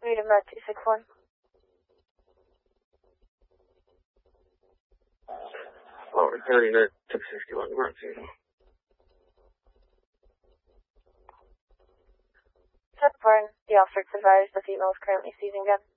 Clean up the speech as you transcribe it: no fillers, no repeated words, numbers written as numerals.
Read him at 261. Lower 30 to 261 emergency. The officer advised the female is currently seizing gun.